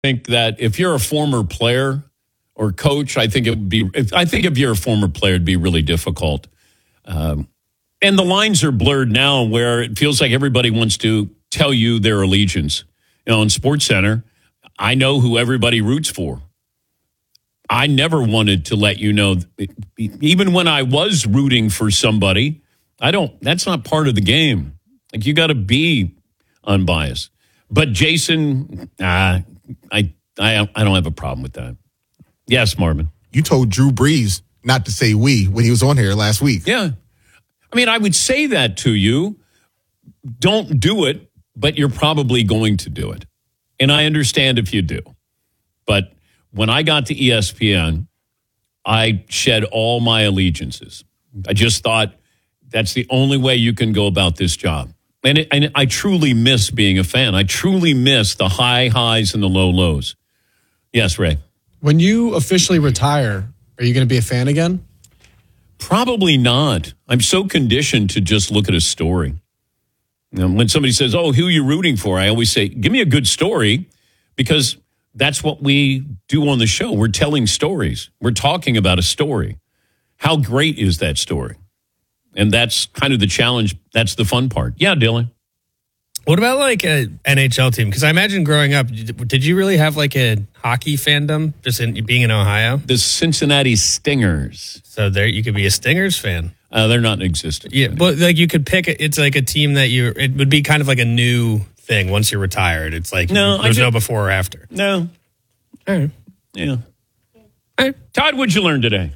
think that if you're a former player or coach, I think if you're a former player, it'd be really difficult. And the lines are blurred now where it feels like everybody wants to tell you their allegiance. You know, in SportsCenter, I know who everybody roots for. I never wanted to let you know, even when I was rooting for somebody, that's not part of the game. Like, you got to be unbiased. But Jason, I don't have a problem with that. Yes, Marvin. You told Drew Brees not to say we when he was on here last week. Yeah. I mean, I would say that to you. Don't do it, but you're probably going to do it. And I understand if you do. But when I got to ESPN, I shed all my allegiances. I just thought that's the only way you can go about this job. And I truly miss being a fan. I truly miss the high highs and the low lows. Yes, Ray. When you officially retire, are you going to be a fan again? Probably not. I'm so conditioned to just look at a story. You know, when somebody says, oh, who are you rooting for? I always say, give me a good story, because that's what we do on the show. We're telling stories. We're talking about a story. How great is that story? And that's kind of the challenge. That's the fun part. Yeah, Dylan. What about like a NHL team? Because I imagine growing up, did you really have like a hockey fandom just being in Ohio? The Cincinnati Stingers. So there, you could be a Stingers fan. They're not in existence. Yeah, but like you could pick. It's like a team that it would be kind of like a new thing once you're retired. It's like there's no before or after. No. All right. Yeah. All right. Todd, what'd you learn today?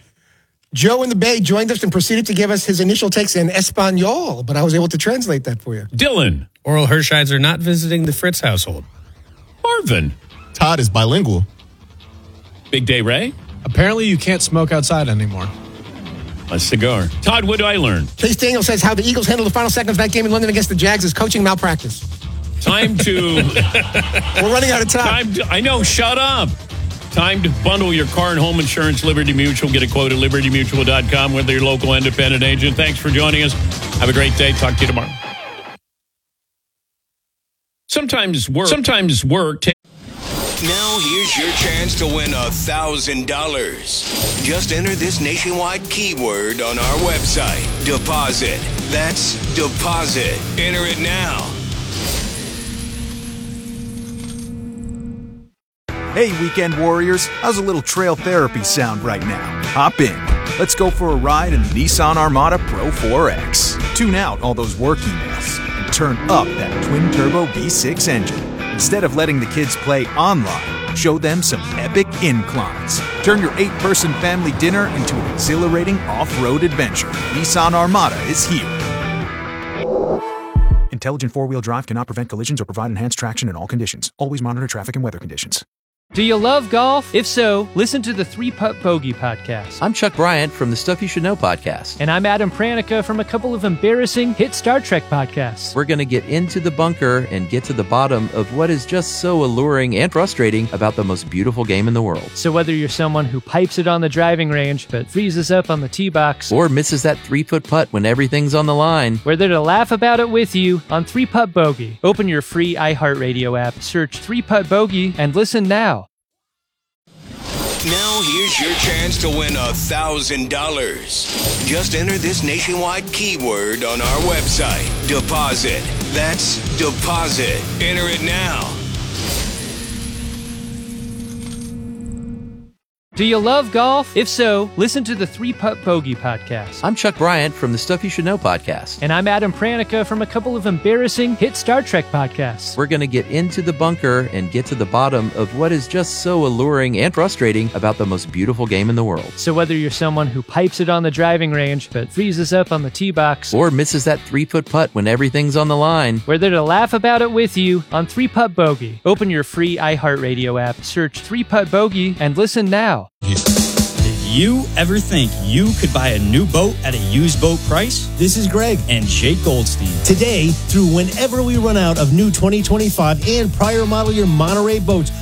Joe in the Bay joined us and proceeded to give us his initial takes in Espanol, but I was able to translate that for you. Dylan. Oral Hershiser not visiting the Fritz household. Marvin. Todd is bilingual. Big Day Ray. Apparently you can't smoke outside anymore. A cigar. Todd, what did I learn? Chase Daniel says how the Eagles handled the final seconds of that game in London against the Jags is coaching malpractice. Time to... We're running out of time. I know, shut up. Time to bundle your car and home insurance. Liberty Mutual. Get a quote at libertymutual.com with your local independent agent. Thanks for joining us. Have a great day. Talk to you tomorrow. Sometimes work. Now here's your chance to win $1,000. Just enter this nationwide keyword on our website. Deposit. That's deposit. Enter it now. Hey, weekend warriors, how's a little trail therapy sound right now? Hop in. Let's go for a ride in the Nissan Armada Pro 4X. Tune out all those work emails and turn up that twin-turbo V6 engine. Instead of letting the kids play online, show them some epic inclines. Turn your 8-person family dinner into an exhilarating off-road adventure. Nissan Armada is here. Intelligent four-wheel drive cannot prevent collisions or provide enhanced traction in all conditions. Always monitor traffic and weather conditions. Do you love golf? If so, listen to the 3-Putt Bogey podcast. I'm Chuck Bryant from the Stuff You Should Know podcast. And I'm Adam Pranica from a couple of embarrassing hit Star Trek podcasts. We're going to get into the bunker and get to the bottom of what is just so alluring and frustrating about the most beautiful game in the world. So whether you're someone who pipes it on the driving range but freezes up on the tee box, or misses that 3-foot putt when everything's on the line, we're there to laugh about it with you on 3-Putt Bogey. Open your free iHeartRadio app, search 3-Putt Bogey, and listen now. Now here's your chance to win $1,000. Just enter this nationwide keyword on our website. Deposit. That's deposit. Enter it now. Do you love golf? If so, listen to the 3-Putt Bogey podcast. I'm Chuck Bryant from the Stuff You Should Know podcast. And I'm Adam Pranica from a couple of embarrassing hit Star Trek podcasts. We're going to get into the bunker and get to the bottom of what is just so alluring and frustrating about the most beautiful game in the world. So whether you're someone who pipes it on the driving range but freezes up on the tee box, or misses that 3-foot putt when everything's on the line, we're there to laugh about it with you on 3-Putt Bogey. Open your free iHeartRadio app, search 3-Putt Bogey, and listen now. Did you ever think you could buy a new boat at a used boat price? This is Greg and Jake Goldstein. Today, through whenever we run out of new 2025 and prior model year Monterey boats,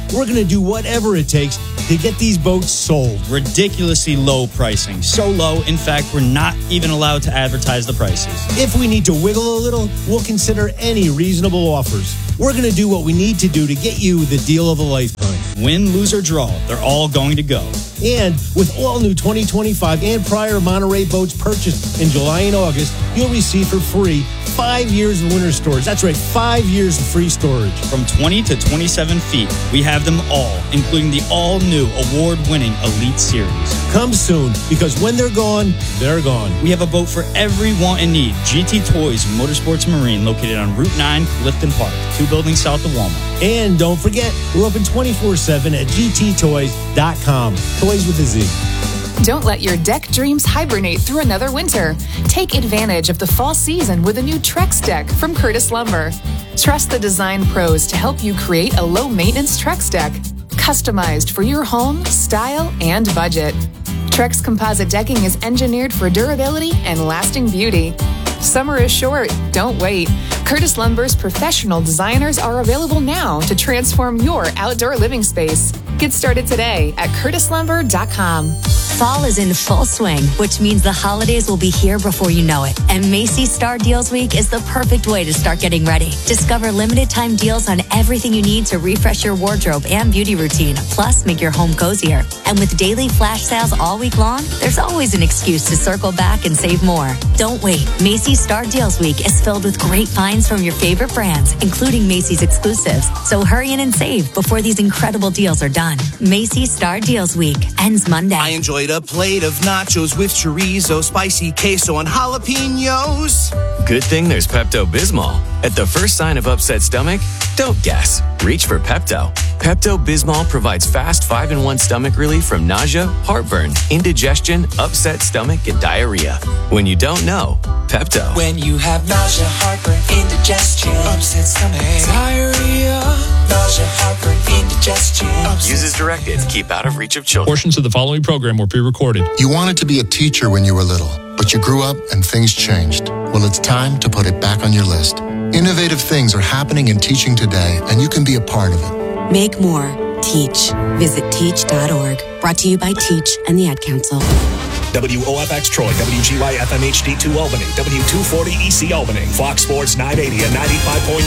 we're going to do whatever it takes to get these boats sold. Ridiculously low pricing. So low, in fact, we're not even allowed to advertise the prices. If we need to wiggle a little, we'll consider any reasonable offers. We're going to do what we need to do to get you the deal of a lifetime. Win, lose, or draw, they're all going to go. And with all new 2025 and prior Monterey boats purchased in July and August, you'll receive for free 5 years of winter storage. That's right, 5 years of free storage. From 20 to 27 feet, we have them all, including the all-new award-winning Elite Series. Come soon, because when they're gone, they're gone. We have a boat for every want and need. GT Toys Motorsports Marine, located on Route 9, Clifton Park, 2 buildings south of Walmart. And don't forget, we're open 24/7 at gttoys.com. Toys with a Z. Don't let your deck dreams hibernate through another winter. Take advantage of the fall season with a new Trex deck from Curtis Lumber. Trust the design pros to help you create a low-maintenance Trex deck, customized for your home, style, and budget. Trex composite decking is engineered for durability and lasting beauty. Summer is short. Don't wait. Curtis Lumber's professional designers are available now to transform your outdoor living space. Get started today at curtislumber.com. Fall is in full swing, which means the holidays will be here before you know it. And Macy's Star Deals Week is the perfect way to start getting ready. Discover limited time deals on everything you need to refresh your wardrobe and beauty routine, plus make your home cozier. And with daily flash sales all week long, there's always an excuse to circle back and save more. Don't wait. Macy's Star Deals Week is filled with great finds from your favorite brands, including Macy's exclusives. So hurry in and save before these incredible deals are done. Macy's Star Deals Week ends Monday. I enjoyed a plate of nachos with chorizo, spicy queso, and jalapenos. Good thing there's Pepto-Bismol. At the first sign of upset stomach, don't guess. Reach for Pepto. Pepto-Bismol provides fast 5-in-1 stomach relief from nausea, heartburn, indigestion, upset stomach, and diarrhea. When you don't know, Pepto. When you have nausea, heartburn, indigestion, upset stomach, diarrhea, nausea, heartburn, indigestion. Use as directed. Keep out of reach of children. Portions of the following program were pre-recorded. You wanted to be a teacher when you were little, but you grew up and things changed. Well, it's time to put it back on your list. Innovative things are happening in teaching today, and you can be a part of it. Make more. Teach. Visit teach.org. Brought to you by Teach and the Ad Council. WOFX Troy, WGY-FM HD2 Albany, W240 EC Albany, Fox Sports 980 and 95.9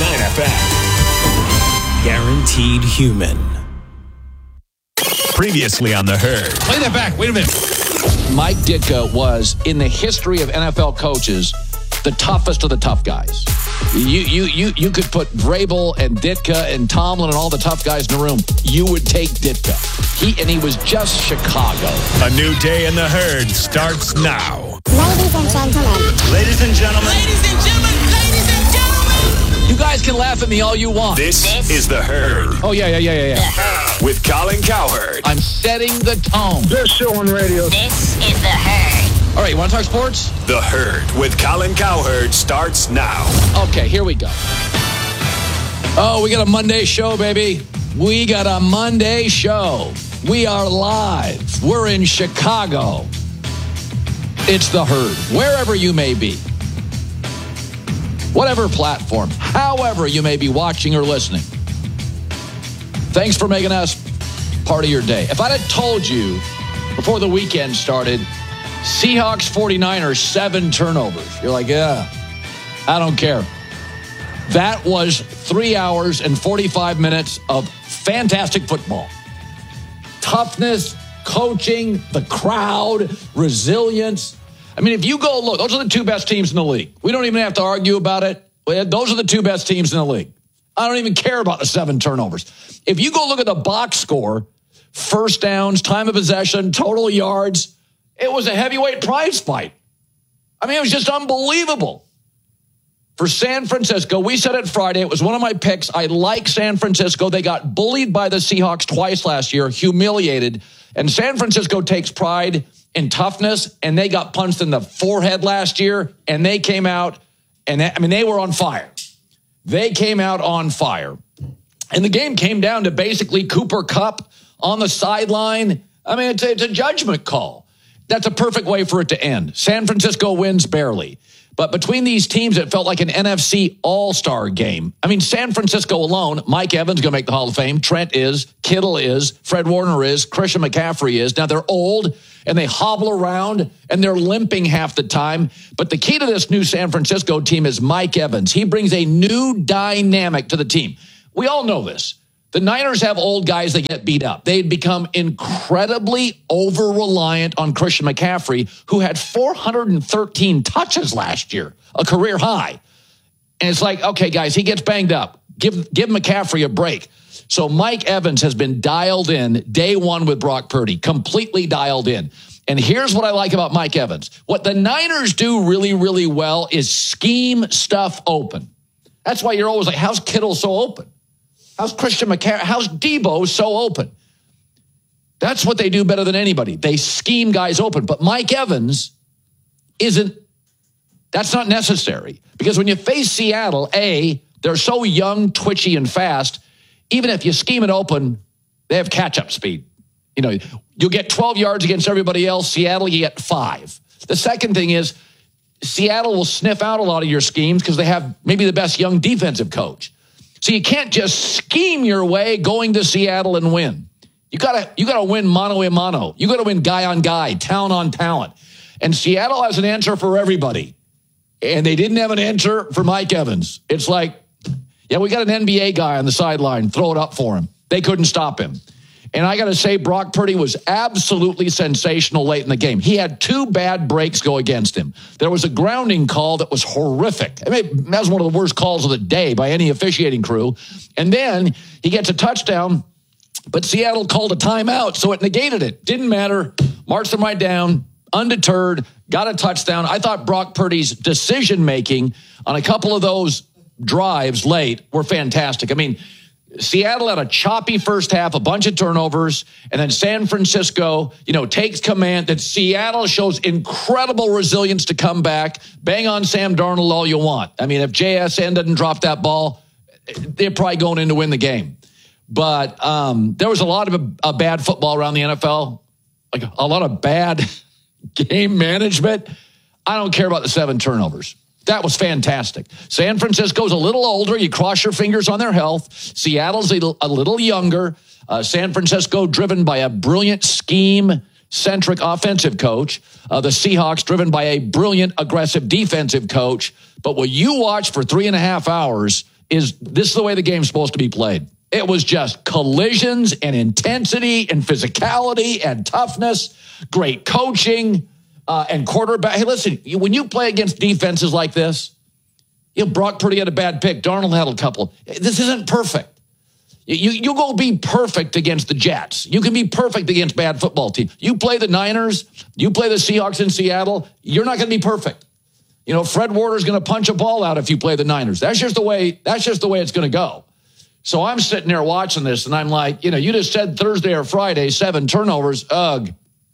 FM. Guaranteed human. Previously on The Herd. Play that back. Wait a minute. Mike Ditka was, in the history of NFL coaches, the toughest of the tough guys. You could put Vrabel and Ditka and Tomlin and all the tough guys in the room. You would take Ditka. He was just Chicago. A new day in The Herd starts now. Ladies and gentlemen. Ladies and gentlemen. Ladies and gentlemen. Ladies and gentlemen. You guys can laugh at me all you want. This is The Herd. Oh, yeah. With Colin Cowherd. I'm setting the tone. Best show on radio. This is The Herd. All right, you want to talk sports? The Herd with Colin Cowherd starts now. Okay, here we go. Oh, we got a Monday show, baby. We got a Monday show. We are live. We're in Chicago. It's The Herd, wherever you may be. Whatever platform, however you may be watching or listening. Thanks for making us part of your day. If I'd have told you before the weekend started, Seahawks 49ers, 7 turnovers. You're like, yeah, I don't care. That was 3 hours and 45 minutes of fantastic football. Toughness, coaching, the crowd, resilience. I mean, if you go look, those are the 2 best teams in the league. We don't even have to argue about it. Those are the 2 best teams in the league. I don't even care about the 7 turnovers. If you go look at the box score, first downs, time of possession, total yards, it was a heavyweight prize fight. I mean, it was just unbelievable. For San Francisco, we said it Friday. It was one of my picks. I like San Francisco. They got bullied by the Seahawks twice last year, humiliated. And San Francisco takes pride in toughness, and they got punched in the forehead last year, and they came out, and they were on fire. They came out on fire. And the game came down to basically Cooper Kupp on the sideline. I mean, it's a judgment call. That's a perfect way for it to end. San Francisco wins barely. But between these teams, it felt like an NFC all-star game. I mean, San Francisco alone, Mike Evans is going to make the Hall of Fame. Trent is, Kittle is, Fred Warner is, Christian McCaffrey is. Now, they're old, and they hobble around, and they're limping half the time. But the key to this new San Francisco team is Mike Evans. He brings a new dynamic to the team. We all know this. The Niners have old guys that get beat up. They'd become incredibly over-reliant on Christian McCaffrey, who had 413 touches last year, a career high. And it's like, okay, guys, he gets banged up. Give McCaffrey a break. So Mike Evans has been dialed in day one with Brock Purdy, completely dialed in. And here's what I like about Mike Evans. What the Niners do really, really well is scheme stuff open. That's why you're always like, how's Kittle so open? How's Christian McCaffrey? How's Debo so open? That's what they do better than anybody. They scheme guys open. But Mike Evans that's not necessary. Because when you face Seattle, they're so young, twitchy, and fast. Even if you scheme it open, they have catch-up speed. You know, you'll get 12 yards against everybody else. Seattle, you get 5. The second thing is Seattle will sniff out a lot of your schemes because they have maybe the best young defensive coach. So you can't just scheme your way going to Seattle and win. You gotta win mano a mano. You gotta win guy on guy, talent on talent. And Seattle has an answer for everybody. And they didn't have an answer for Mike Evans. It's like, yeah, we got an NBA guy on the sideline. Throw it up for him. They couldn't stop him. And I got to say, Brock Purdy was absolutely sensational late in the game. He had 2 bad breaks go against him. There was a grounding call that was horrific. I mean, that was one of the worst calls of the day by any officiating crew. And then he gets a touchdown, but Seattle called a timeout, so it negated it. Didn't matter. Marched them right down, undeterred, got a touchdown. I thought Brock Purdy's decision-making on a couple of those drives late were fantastic. I mean, Seattle had a choppy first half, a bunch of turnovers, and then San Francisco, takes command. That Seattle shows incredible resilience to come back. Bang on Sam Darnold all you want. I mean, if JSN doesn't drop that ball, they're probably going in to win the game. But there was a lot of bad football around the NFL, like a lot of bad game management. I don't care about the 7 turnovers. That was fantastic. San Francisco's a little older. You cross your fingers on their health. Seattle's a little younger. San Francisco driven by a brilliant scheme-centric offensive coach. The Seahawks driven by a brilliant aggressive defensive coach. But what you watch for 3.5 hours is this is the way the game's supposed to be played. It was just collisions and intensity and physicality and toughness, great coaching. And quarterback. Hey, listen, when you play against defenses like this, Brock Purdy had a bad pick. Darnold had a couple. This isn't perfect. You go be perfect against the Jets. You can be perfect against bad football teams. You play the Niners, you play the Seahawks in Seattle, you're not going to be perfect. Fred Warner's going to punch a ball out if you play the Niners. That's just the way it's going to go. So I'm sitting there watching this, and I'm like, you just said Thursday or Friday, 7 turnovers. Ugh.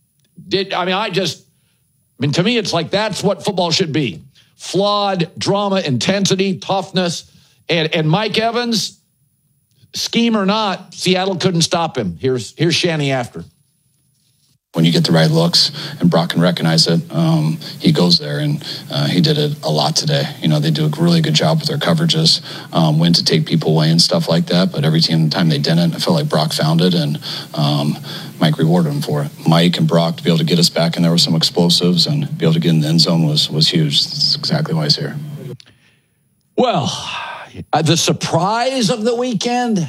To me, it's like that's what football should be. Flawed, drama, intensity, toughness. And Mike Evans, scheme or not, Seattle couldn't stop him. Here's Shanny after. When you get the right looks and Brock can recognize it, he goes there, and he did it a lot today. They do a really good job with their coverages, when to take people away and stuff like that. But every time they didn't, I felt like Brock found it, and Mike rewarded him for it. Mike and Brock to be able to get us back in there with some explosives and be able to get in the end zone was huge. That's exactly why he's here. Well, the surprise of the weekend,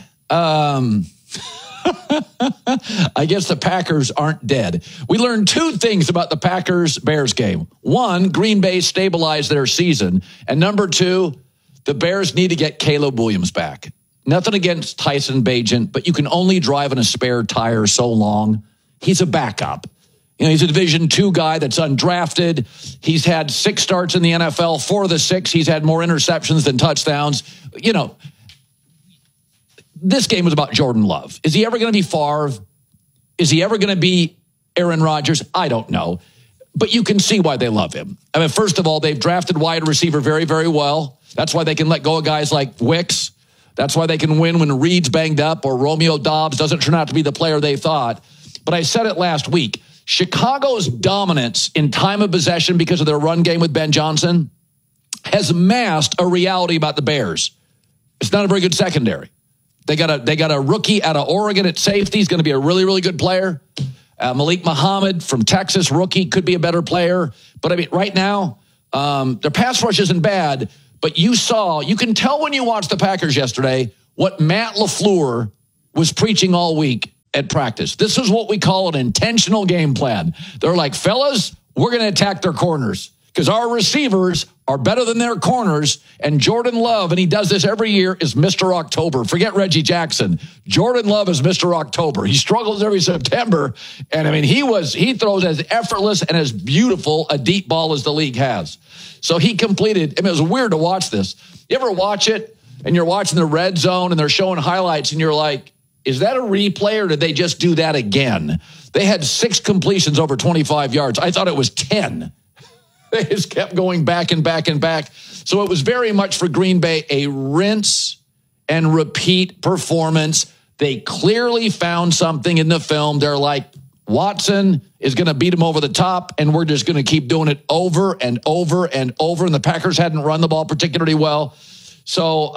I guess the Packers aren't dead. We learned 2 things about the Packers-Bears game. 1, Green Bay stabilized their season. And number 2, the Bears need to get Caleb Williams back. Nothing against Tyson Bagent, but you can only drive in a spare tire so long. He's a backup. He's a Division II guy that's undrafted. He's had 6 starts in the NFL. 4 of the 6, he's had more interceptions than touchdowns. This game was about Jordan Love. Is he ever going to be Favre? Is he ever going to be Aaron Rodgers? I don't know. But you can see why they love him. I mean, first of all, they've drafted wide receiver very, very well. That's why they can let go of guys like Wicks. That's why they can win when Reed's banged up or Romeo Doubs doesn't turn out to be the player they thought. But I said it last week. Chicago's dominance in time of possession because of their run game with Ben Johnson has masked a reality about the Bears. It's not a very good secondary. They got a rookie out of Oregon at safety. He's going to be a really, really good player. Malik Muhammad from Texas, rookie, could be a better player. But, I mean, right now, their pass rush isn't bad. But you can tell when you watched the Packers yesterday what Matt LaFleur was preaching all week at practice. This is what we call an intentional game plan. They're like, fellas, we're going to attack their corners because our receivers are better than their corners. And Jordan Love, and he does this every year, is Mr. October. Forget Reggie Jackson. Jordan Love is Mr. October. He struggles every September. And I mean, he throws as effortless and as beautiful a deep ball as the league has. So he completed, I mean, it was weird to watch this. You ever watch it and you're watching the red zone and they're showing highlights and you're like, is that a replay or did they just do that again? They had 6 completions over 25 yards. I thought it was 10. They just kept going back and back and back. So it was very much for Green Bay a rinse and repeat performance. They clearly found something in the film. They're like, Watson is going to beat him over the top, and we're just going to keep doing it over and over and over. And the Packers hadn't run the ball particularly well. So,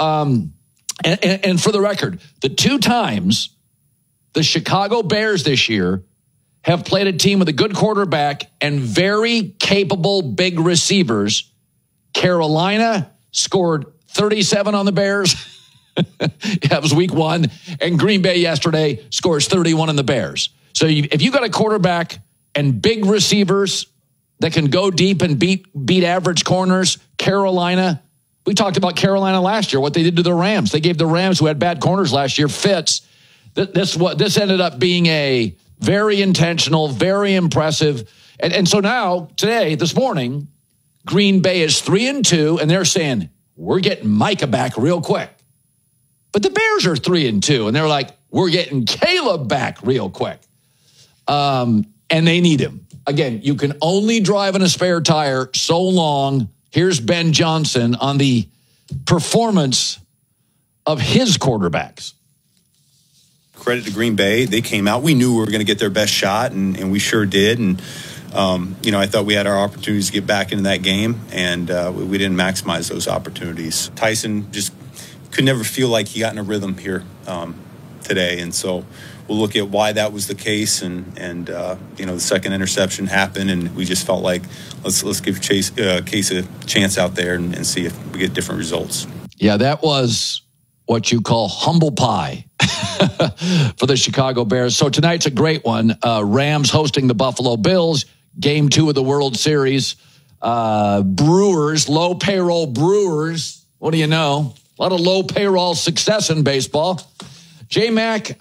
and for the record, the 2 times the Chicago Bears this year have played a team with a good quarterback and very capable big receivers. Carolina scored 37 on the Bears. That was week 1. And Green Bay yesterday scores 31 on the Bears. So if you got a quarterback and big receivers that can go deep and beat average corners, Carolina, we talked about Carolina last year, what they did to the Rams. They gave the Rams, who had bad corners last year, fits. This ended up being a very intentional, very impressive. And so now, today, this morning, Green Bay is 3-2, and they're saying, we're getting Micah back real quick. But the Bears are 3-2, and they're like, we're getting Caleb back real quick. And they need him. Again, you can only drive in a spare tire so long. Here's Ben Johnson on the performance of his quarterbacks. Credit to Green Bay. They came out. We knew we were going to get their best shot, and we sure did. And, I thought we had our opportunities to get back into that game, and we didn't maximize those opportunities. Tyson just could never feel like he got in a rhythm here today. And so we'll look at why that was the case. And the second interception happened, and we just felt like let's give Case a chance out there and see if we get different results. Yeah, that was what you call humble pie for the Chicago Bears. So tonight's a great one. Rams hosting the Buffalo Bills, game 2 of the World Series. Brewers, low payroll Brewers. What do you know? A lot of low payroll success in baseball. J-Mac,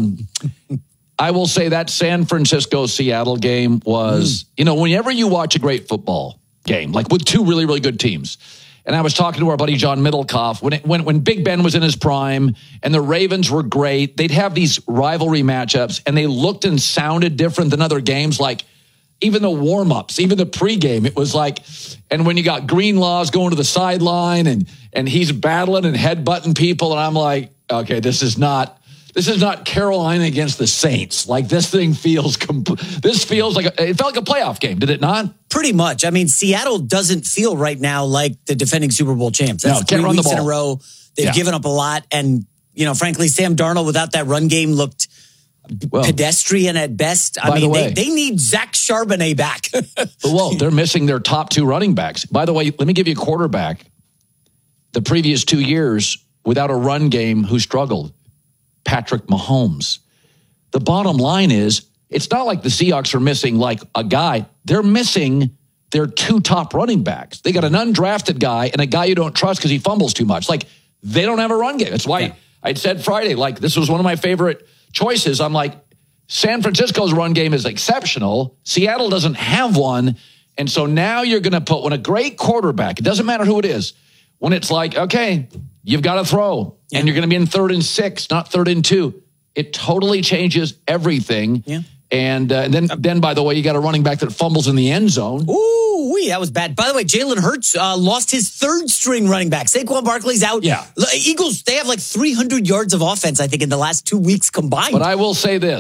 I will say that San Francisco-Seattle game was, whenever you watch a great football game, like with 2 really, really good teams, and I was talking to our buddy John Middlecoff, when Big Ben was in his prime and the Ravens were great, they'd have these rivalry matchups, and they looked and sounded different than other games, like even the warm-ups, even the pregame, it was like, and when you got Greenlaw's going to the sideline and he's battling and headbutting people, and I'm like, okay, this is not Carolina against the Saints. Like, this thing feels this feels like it felt like a playoff game, did it not? Pretty much. I mean, Seattle doesn't feel right now like the defending Super Bowl champs. That's 3 weeks in a row. They've given up a lot, and frankly, Sam Darnold without that run game looked pedestrian at best. I mean, they need Zach Charbonnet back. Well, they're missing their top 2 running backs. By the way, let me give you a quarterback. The previous 2 years without a run game who struggled. Patrick Mahomes. The bottom line is, it's not like the Seahawks are missing like a guy. They're missing their 2 top running backs. They got an undrafted guy and a guy you don't trust because he fumbles too much. Like, they don't have a run game. That's why I said Friday, like, this was one of my favorite choices. I'm like, San Francisco's run game is exceptional. Seattle doesn't have one. And so now you're going to put, when a great quarterback, it doesn't matter who it is, when it's like, okay, you've got to throw, and you're going to be in 3rd and 6, not 3rd and 2. It totally changes everything. Yeah. And then, by the way, you got a running back that fumbles in the end zone. Ooh, that was bad. By the way, Jalen Hurts lost his 3rd string running back. Saquon Barkley's out. Yeah. Eagles, they have like 300 yards of offense, I think, in the last 2 weeks combined. But I will say this.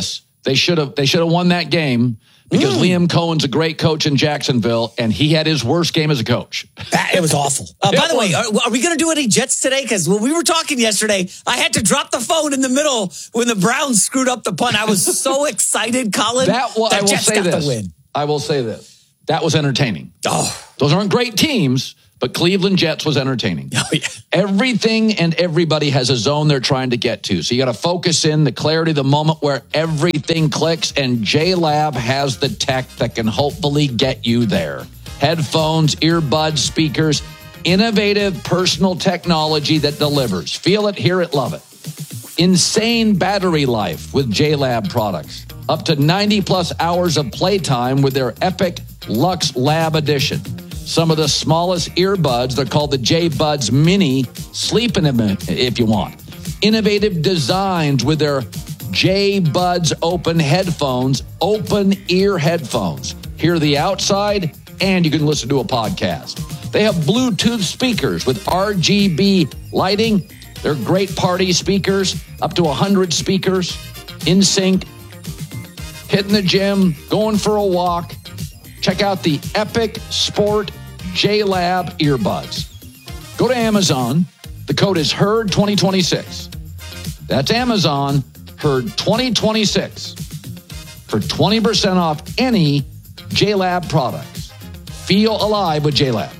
They should have won that game because Liam Cohen's a great coach in Jacksonville, and he had his worst game as a coach. It was awful. By the way, are we going to do any Jets today? Because when we were talking yesterday, I had to drop the phone in the middle when the Browns screwed up the punt. I was so excited, Colin. The Jets got the win. I will say this. That was entertaining. Those aren't great teams, but Cleveland Jets was entertaining. Oh, yeah. Everything and everybody has a zone they're trying to get to. So you got to focus in the clarity, the moment where everything clicks, and JLab has the tech that can hopefully get you there. Headphones, earbuds, speakers, innovative personal technology that delivers. Feel it, hear it, love it. Insane battery life with JLab products. Up to 90-plus hours of playtime with their Epic Lux Lab Edition. Some of the smallest earbuds, they're called the J-Buds Mini. Sleep in them if you want. Innovative designs with their J-Buds Open headphones, open ear headphones. Hear the outside, and you can listen to a podcast. They have Bluetooth speakers with RGB lighting. They're great party speakers, up to 100 speakers, in sync, hitting the gym, going for a walk. Check out the Epic Sport JLab earbuds. Go to Amazon. The code is HERD2026. That's Amazon, HERD2026. For 20% off any JLab products. Feel alive with JLab.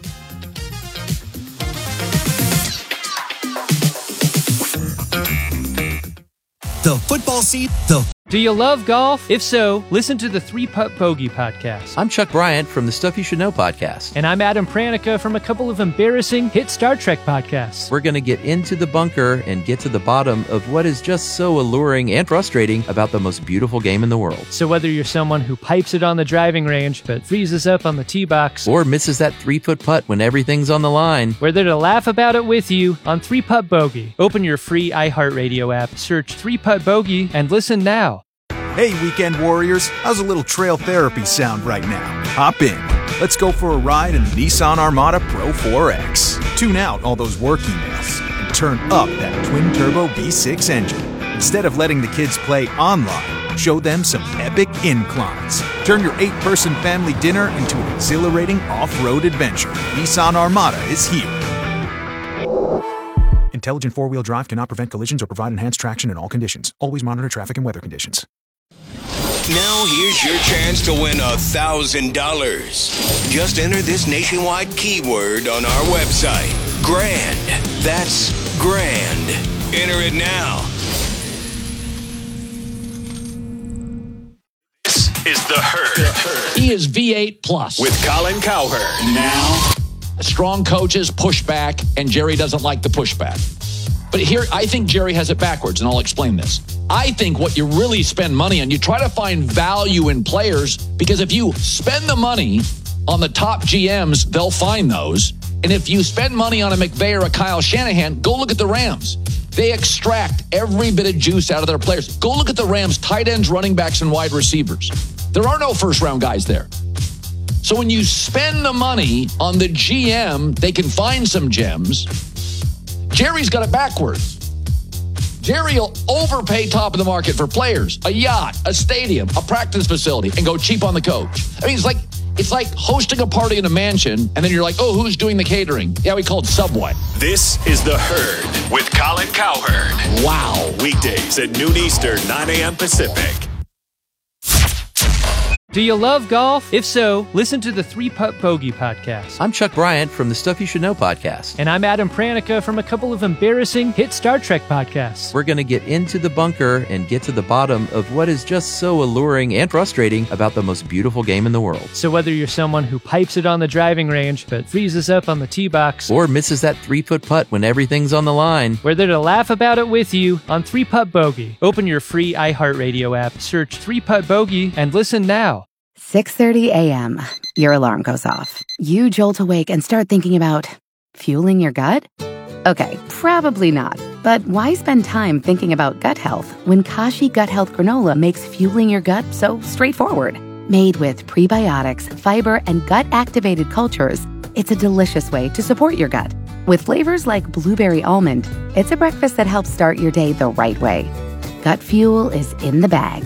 The football seat, Do you love golf? If so, listen to the 3-Putt Bogey podcast. I'm Chuck Bryant from the Stuff You Should Know podcast. And I'm Adam Pranica from a couple of embarrassing hit Star Trek podcasts. We're going to get into the bunker and get to the bottom of what is just so alluring and frustrating about the most beautiful game in the world. So whether you're someone who pipes it on the driving range but freezes up on the tee box, or misses that 3-foot putt when everything's on the line, we're there to laugh about it with you on 3-Putt Bogey. Open your free iHeartRadio app, search 3-Putt Bogey, and listen now. Hey, weekend warriors, how's a little trail therapy sound right now? Hop in. Let's go for a ride in the Nissan Armada Pro 4X. Tune out all those work emails and turn up that twin-turbo V6 engine. Instead of letting the kids play online, show them some epic inclines. Turn your 8-person family dinner into an exhilarating off-road adventure. Nissan Armada is here. Intelligent four-wheel drive cannot prevent collisions or provide enhanced traction in all conditions. Always monitor traffic and weather conditions. Now here's your chance to win $1,000. Just enter this nationwide keyword on our website. Grand. That's grand. Enter it now. This is The Herd. He is V8 Plus. With Colin Cowherd. Now. Strong coaches push back, and Jerry doesn't like the pushback. But here, I think Jerry has it backwards, and I'll explain this. I think what you really spend money on, you try to find value in players, because if you spend the money on the top GMs, they'll find those. And if you spend money on a McVay or a Kyle Shanahan, go look at the Rams. They extract every bit of juice out of their players. Go look at the Rams' tight ends, running backs, and wide receivers. There are no first-round guys there. So when you spend the money on the GM, they can find some gems. Jerry's got it backwards. Jerry will overpay top of the market for players, a yacht, a stadium, a practice facility, and go cheap on the coach. I mean, it's like hosting a party in a mansion, and then you're like, oh, who's doing the catering? Yeah, we called Subway. This is The Herd with Colin Cowherd. Wow. Weekdays at noon Eastern, 9 a.m. Pacific. Do you love golf? If so, listen to the 3-Putt Bogey podcast. I'm Chuck Bryant from the Stuff You Should Know podcast. And I'm Adam Pranica from a couple of embarrassing hit Star Trek podcasts. We're going to get into the bunker and get to the bottom of what is just so alluring and frustrating about the most beautiful game in the world. So whether you're someone who pipes it on the driving range but freezes up on the tee box, or misses that 3-foot putt when everything's on the line, we're there to laugh about it with you on 3-Putt Bogey. Open your free iHeartRadio app, search 3-Putt Bogey, and listen now. 6:30 a.m. Your alarm goes off. You jolt awake and start thinking about fueling your gut? Okay, probably not. But why spend time thinking about gut health when Kashi Gut Health Granola makes fueling your gut so straightforward? Made with prebiotics, fiber, and gut-activated cultures, it's a delicious way to support your gut. With flavors like blueberry almond, it's a breakfast that helps start your day the right way. Gut fuel is in the bag.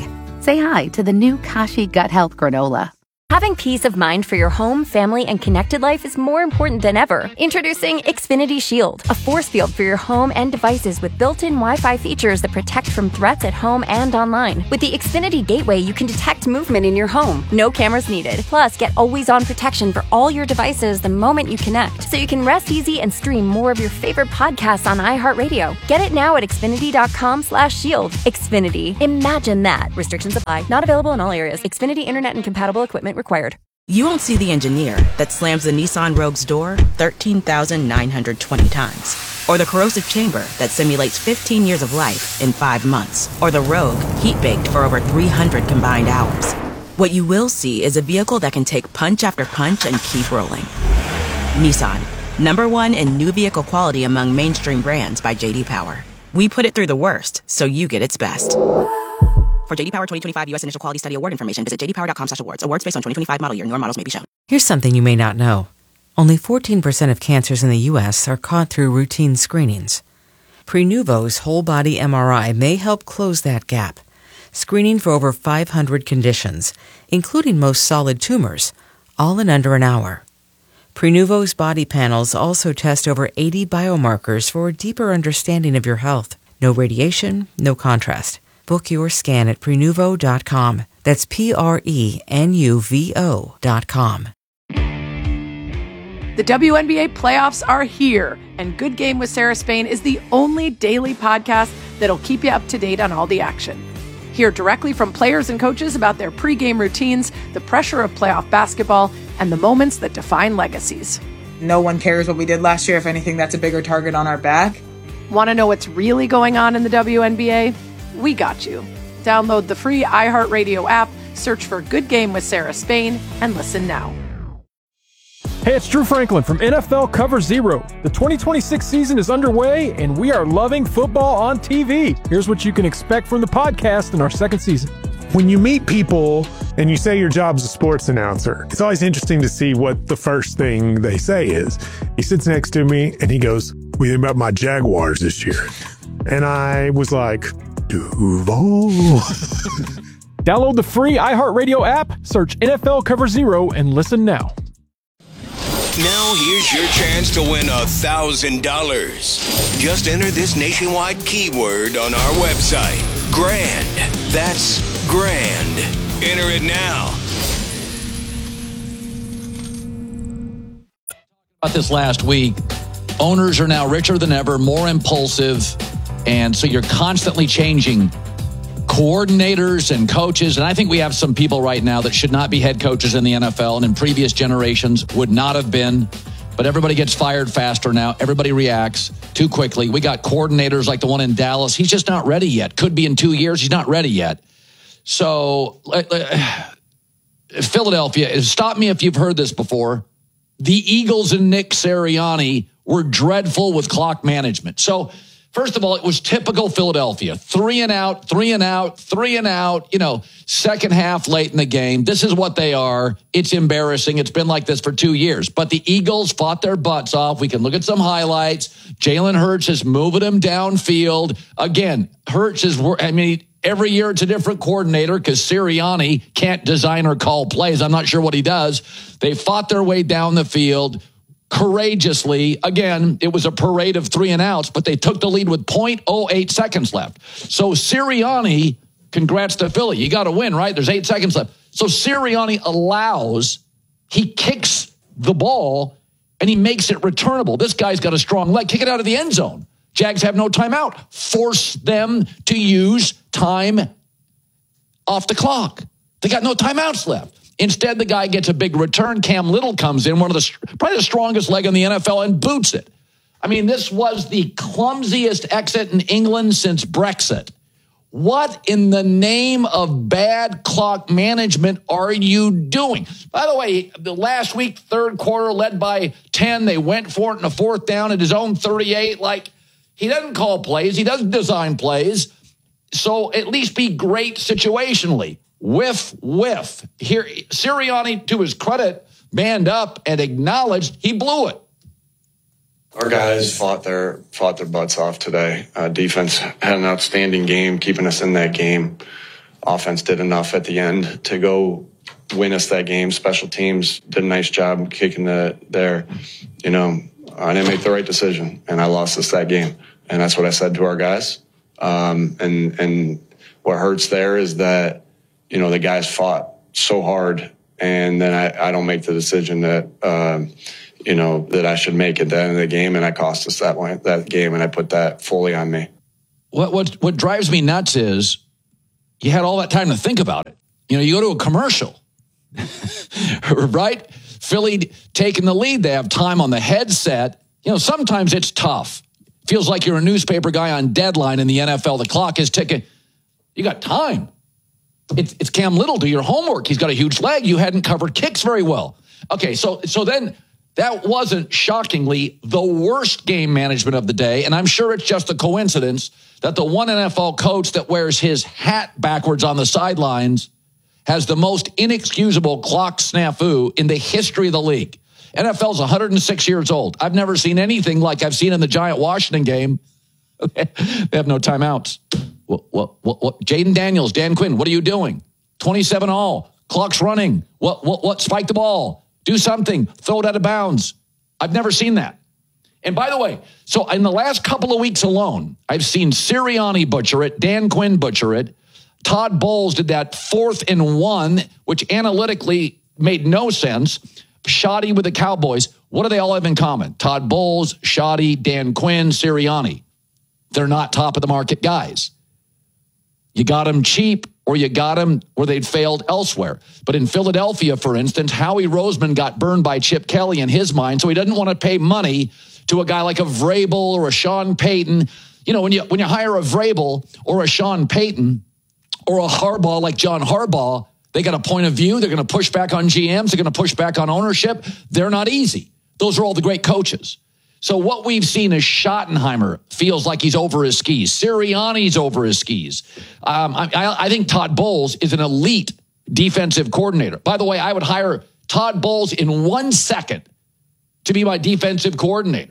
say hi to the new Kashi Gut Health Granola. Having peace of mind for your home, family, and connected life is more important than ever. Introducing Xfinity Shield, a force field for your home and devices with built-in Wi-Fi features that protect from threats at home and online. With the Xfinity Gateway, you can detect movement in your home. No cameras needed. Plus, get always-on protection for all your devices the moment you connect, so you can rest easy and stream more of your favorite podcasts on iHeartRadio. Get it now at Xfinity.com/shield. Xfinity. Imagine that. Restrictions apply. Not available in all areas. Xfinity Internet and compatible equipment required. You won't see the engineer that slams the Nissan Rogue's door 13,920 times. Or the corrosive chamber that simulates 15 years of life in 5 months. Or the Rogue heat-baked for over 300 combined hours. What you will see is a vehicle that can take punch after punch and keep rolling. Nissan, #1 in new vehicle quality among mainstream brands by J.D. Power. We put it through the worst, so you get its best. For J.D. Power 2025 U.S. Initial Quality Study Award information, visit jdpower.com/awards. Awards based on 2025 model year. Newer models may be shown. Here's something you may not know. Only 14% of cancers in the U.S. are caught through routine screenings. Prenuvo's whole body MRI may help close that gap, screening for over 500 conditions, including most solid tumors, all in under an hour. Prenuvo's body panels also test over 80 biomarkers for a deeper understanding of your health. No radiation, no contrast. Book your scan at Prenuvo.com. That's Prenuvo.com. The WNBA playoffs are here, and Good Game with Sarah Spain is the only daily podcast that'll keep you up to date on all the action. Hear directly from players and coaches about their pregame routines, the pressure of playoff basketball, and the moments that define legacies. No one cares what we did last year. If anything, that's a bigger target on our back. Want to know what's really going on in the WNBA? We got you. Download the free iHeartRadio app, search for Good Game with Sarah Spain, and listen now. Hey, it's Drew Franklin from NFL Cover Zero. The 2026 season is underway, and we are loving football on TV. Here's what you can expect from the podcast in our second season. When you meet people and you say your job's a sports announcer, it's always interesting to see what the first thing they say is. He sits next to me, and he goes, "What do you think about my Jaguars this year?" And I was like, Duval. Download the free iHeartRadio app, search NFL Cover Zero, and listen now. Now here's your chance to win $1,000. Just enter this nationwide keyword on our website. Grand. That's grand. Enter it now. About this last week, owners are now richer than ever, more impulsive, and so you're constantly changing coordinators and coaches. And I think we have some people right now that should not be head coaches in the NFL and in previous generations would not have been. But everybody gets fired faster now. Everybody reacts too quickly. We got coordinators like the one in Dallas. He's just not ready yet. Could be in 2 years. He's not ready yet. So Philadelphia, stop me if you've heard this before. The Eagles and Nick Sirianni were dreadful with clock management. So first of all, it was typical Philadelphia. 3 and out, 3 and out, 3 and out, second half late in the game. This is what they are. It's embarrassing. It's been like this for 2 years. But the Eagles fought their butts off. We can look at some highlights. Jalen Hurts is moving them downfield. Again, Hurts is, every year it's a different coordinator because Sirianni can't design or call plays. I'm not sure what he does. They fought their way down the field courageously. Again, it was a parade of 3 and outs, but they took the lead with 0.08 seconds left. So Sirianni, congrats to Philly. You got to win, right? There's 8 seconds left. So Sirianni he kicks the ball and he makes it returnable. This guy's got a strong leg. Kick it out of the end zone. Jags have no timeout. Force them to use time off the clock. They got no timeouts left. Instead, the guy gets a big return. Cam Little comes in, probably the strongest leg in the NFL, and boots it. This was the clumsiest exit in England since Brexit. What in the name of bad clock management are you doing? By the way, the last week, third quarter, led by 10, they went for it in a fourth down at his own 38. He doesn't call plays. He doesn't design plays. So at least be great situationally. Whiff. Here, Sirianni, to his credit, manned up and acknowledged he blew it. Our guys fought their butts off today. Defense had an outstanding game, keeping us in that game. offense did enough at the end to go win us that game. Special teams did a nice job kicking there. You know, I didn't make the right decision, and I lost us that game. And that's what I said to our guys. And what hurts there is that, you know, the guys fought so hard, and then I don't make the decision that, you know, that I should make at the end of the game, and I cost us that game, and I put that fully on me. What drives me nuts is you had all that time to think about it. You know, you go to a commercial, right? Philly taking the lead. They have time on the headset. You know, sometimes it's tough. Feels like you're a newspaper guy on deadline in the NFL. The clock is ticking. You got time. It's Cam Little. Do your homework. He's got a huge leg. You hadn't covered kicks very well. Okay, so then that wasn't shockingly the worst game management of the day, and I'm sure it's just a coincidence that the one NFL coach that wears his hat backwards on the sidelines has the most inexcusable clock snafu in the history of the league. NFL's 106 years old. I've never seen anything like I've seen in the Giant-Washington game. They have no timeouts. What? Jaden Daniels, Dan Quinn, what are you doing? 27 all. Clock's running. What? Spike the ball. Do something. Throw it out of bounds. I've never seen that. And by the way, so in the last couple of weeks alone, I've seen Sirianni butcher it, Dan Quinn butcher it. Todd Bowles did that 4th and 1, which analytically made no sense. Shoddy with the Cowboys. What do they all have in common? Todd Bowles, Shoddy, Dan Quinn, Sirianni. They're not top of the market guys. You got them cheap, or you got them where they'd failed elsewhere. But in Philadelphia, for instance, Howie Roseman got burned by Chip Kelly in his mind, so he doesn't want to pay money to a guy like a Vrabel or a Sean Payton. You know, when you hire a Vrabel or a Sean Payton or a Harbaugh like John Harbaugh, they got a point of view. They're going to push back on GMs. They're going to push back on ownership. They're not easy. Those are all the great coaches. So what we've seen is Schottenheimer feels like he's over his skis. Sirianni's over his skis. I think Todd Bowles is an elite defensive coordinator. By the way, I would hire Todd Bowles in 1 second to be my defensive coordinator.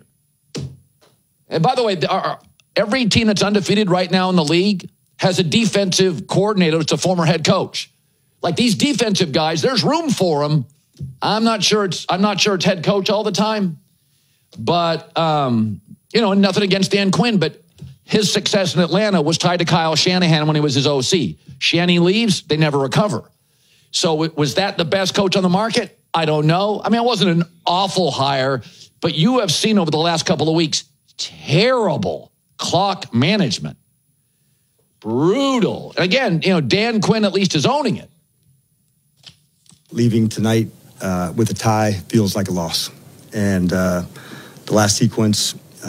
And by the way, every team that's undefeated right now in the league has a defensive coordinator that's a former head coach. Like these defensive guys, there's room for them. I'm not sure it's head coach all the time. But, you know, nothing against Dan Quinn, but his success in Atlanta was tied to Kyle Shanahan when he was his OC. Shanny leaves, they never recover. So was that the best coach on the market? I don't know. I mean, it wasn't an awful hire, but you have seen over the last couple of weeks, terrible clock management. Brutal. And again, you know, Dan Quinn at least is owning it. Leaving tonight with a tie feels like a loss. And the last sequence, you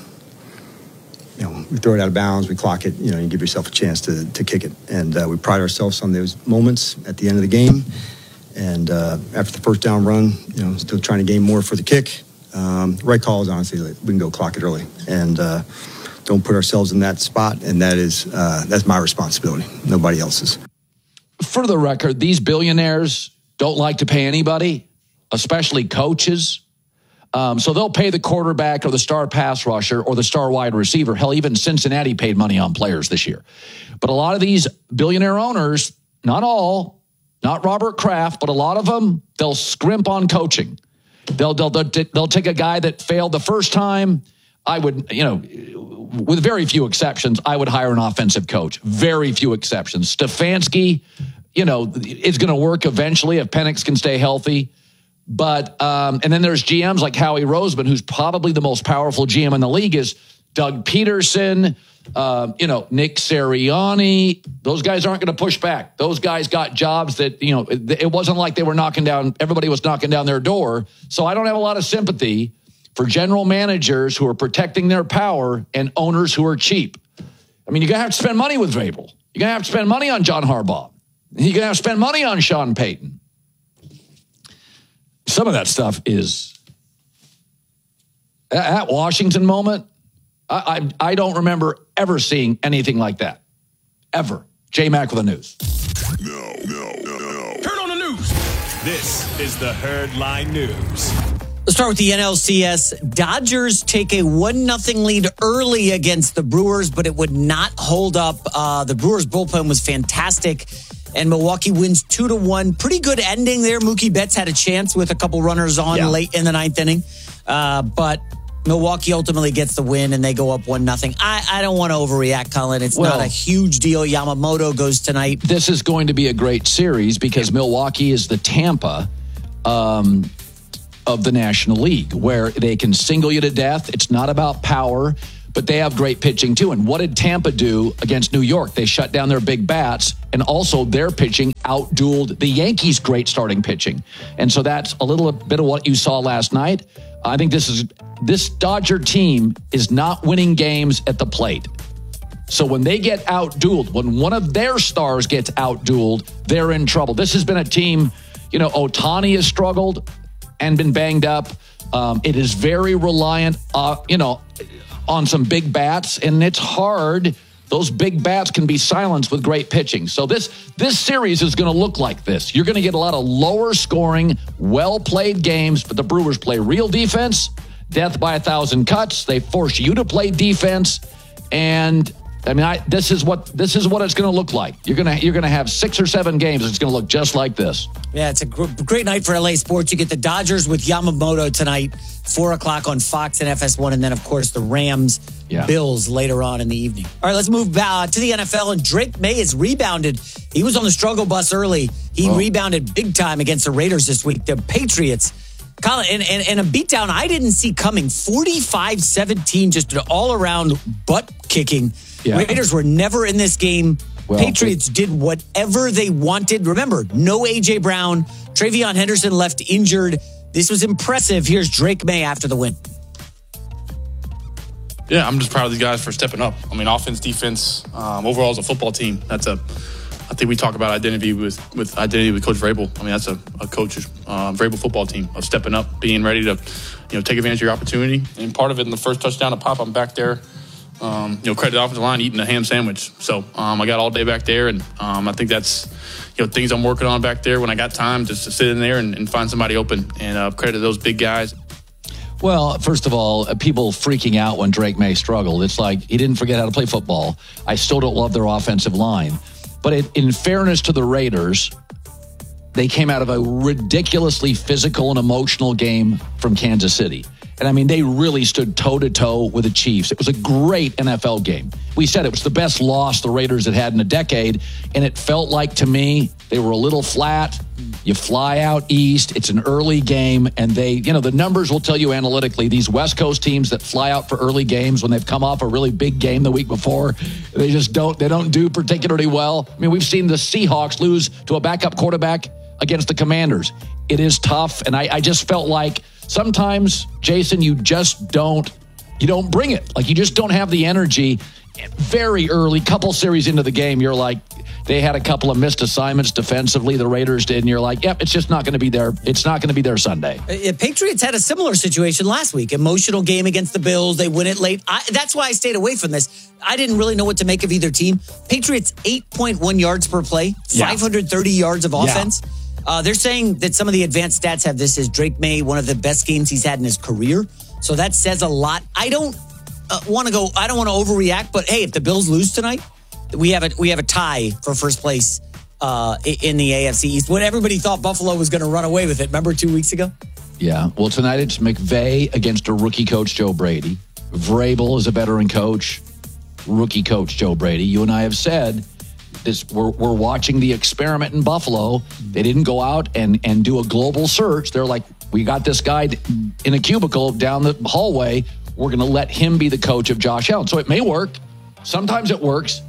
know, we throw it out of bounds, we clock it, you know, you give yourself a chance to kick it. And we pride ourselves on those moments at the end of the game. And after the first down run, you know, still trying to gain more for the kick. The right call is honestly, like, we can go clock it early. And don't put ourselves in that spot. And that's my responsibility, nobody else's. For the record, these billionaires don't like to pay anybody, especially coaches. So they'll pay the quarterback or the star pass rusher or the star wide receiver. Hell, even Cincinnati paid money on players this year. But a lot of these billionaire owners, not all, not Robert Kraft, but a lot of them, they'll scrimp on coaching. They'll take a guy that failed the first time. I would, you know, with very few exceptions, I would hire an offensive coach. Very few exceptions. Stefanski, you know, is going to work eventually if Penix can stay healthy. But, and then there's GMs like Howie Roseman, who's probably the most powerful GM in the league, is Doug Peterson, you know, Nick Sirianni. Those guys aren't going to push back. Those guys got jobs that, you know, it wasn't like they were knocking down, everybody was knocking down their door. So I don't have a lot of sympathy for general managers who are protecting their power and owners who are cheap. I mean, you're going to have to spend money with Vrabel. You're going to have to spend money on John Harbaugh. You're going to have to spend money on Sean Payton. Some of that stuff is, that Washington moment, I don't remember ever seeing anything like that. Ever. J-Mac with the news. No. Turn on the news. This is the Herd Line News. Let's start with the NLCS. Dodgers take a 1-0 lead early against the Brewers, but it would not hold up. The Brewers bullpen was fantastic, and Milwaukee wins 2-1. Pretty good ending there. Mookie Betts had a chance with a couple runners on late in the ninth inning, but Milwaukee ultimately gets the win, and they go up 1-0. I don't want to overreact, Colin. It's not a huge deal. Yamamoto goes tonight. This is going to be a great series because Milwaukee is the Tampa of the National League, where they can single you to death. It's not about power, but they have great pitching too. And what did Tampa do against New York? They shut down their big bats, and also their pitching outdueled the Yankees' great starting pitching. And so that's a little bit of what you saw last night. I think this Dodger team is not winning games at the plate. So when they get outdueled, when one of their stars gets outdueled, they're in trouble. This has been a team, Ohtani has struggled and been banged up. It is very reliant, on some big bats, and it's hard. Those big bats can be silenced with great pitching. So this series is going to look like this. You're going to get a lot of lower scoring, well-played games, but the Brewers play real defense, death by 1,000 cuts. They force you to play defense, and this is what it's going to look like. You're going to have 6 or 7 games. It's going to look just like this. Yeah, it's a great night for LA sports. You get the Dodgers with Yamamoto tonight, 4:00 on Fox and FS1, and then of course the Rams, Bills later on in the evening. All right, let's move to the NFL. And Drake May has rebounded. He was on the struggle bus early. He rebounded big time against the Raiders this week. The Patriots. Colin, and a beatdown I didn't see coming. 45-17, just an all-around butt kicking. Yeah. Raiders were never in this game. Patriots did whatever they wanted. Remember, no A.J. Brown. Travion Henderson left injured. This was impressive. Here's Drake May after the win. Yeah, I'm just proud of these guys for stepping up. Offense, defense, overall as a football team. I think we talk about identity with Coach Vrabel. That's a coach's Vrabel football team of stepping up, being ready to, take advantage of your opportunity. And part of it in the first touchdown to Pop, I'm back there. Credit the offensive line eating a ham sandwich. So I got all day back there, and I think that's things I'm working on back there when I got time just to sit in there and find somebody open. And credit those big guys. Well, first of all, people freaking out when Drake May struggled. It's like he didn't forget how to play football. I still don't love their offensive line. But in fairness to the Raiders, they came out of a ridiculously physical and emotional game from Kansas City. And they really stood toe-to-toe with the Chiefs. It was a great NFL game. We said it was the best loss the Raiders had in a decade, and it felt like, to me, they were a little flat. You fly out east. It's an early game, and the numbers will tell you analytically, these West Coast teams that fly out for early games when they've come off a really big game the week before, they don't do particularly well. We've seen the Seahawks lose to a backup quarterback against the Commanders. It is tough, and I just felt like sometimes, Jason, you don't bring it. Like, you just don't have the energy. Very early, couple series into the game, you're like, they had a couple of missed assignments defensively, the Raiders did, and you're like, yep, it's just not going to be there. It's not going to be there Sunday. Patriots had a similar situation last week. Emotional game against the Bills. They win it late. That's why I stayed away from this. I didn't really know what to make of either team. Patriots, 8.1 yards per play, 530 yards of offense. They're saying that some of the advanced stats have this as Drake May, one of the best games he's had in his career. So that says a lot. I don't want to overreact, but hey, if the Bills lose tonight, we have a tie for first place in the AFC East. When everybody thought Buffalo was going to run away with it, remember 2 weeks ago? Yeah. Well, tonight it's McVay against a rookie coach, Joe Brady. Vrabel is a veteran coach, rookie coach, Joe Brady. You and I have said this. We're watching the experiment in Buffalo. They didn't go out and do a global search. They're like, we got this guy in a cubicle down the hallway. We're going to let him be the coach of Josh Allen. So it may work. Sometimes it works.